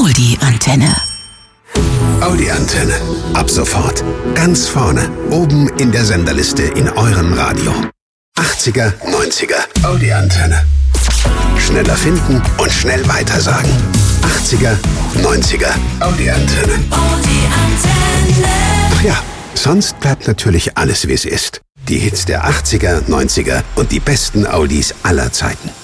Audi-Antenne. Audi-Antenne. Ab sofort ganz vorne, oben in der Senderliste in eurem Radio. 80er, 90er, Audi-Antenne. Schneller finden und schnell weitersagen. 80er, 90er, Audi-Antenne. Ach ja, sonst bleibt natürlich alles, wie es ist. Die Hits der 80er, 90er und die besten Audis aller Zeiten.